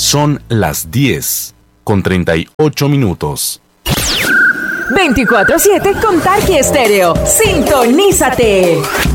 Son las 10:38. 24/7 con Tarqui Estéreo. Sintonízate.